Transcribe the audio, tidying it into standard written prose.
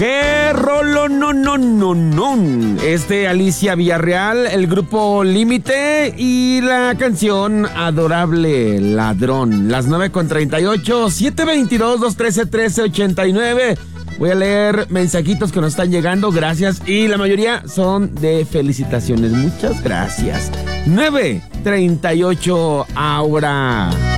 ¡Qué rolo! No! Es de Alicia Villarreal, el grupo Límite y la canción Adorable Ladrón. Las 9:38, 722-213-1389. Voy a leer mensajitos que nos están llegando, gracias. Y la mayoría son de felicitaciones. Muchas gracias. 9:38 ahora.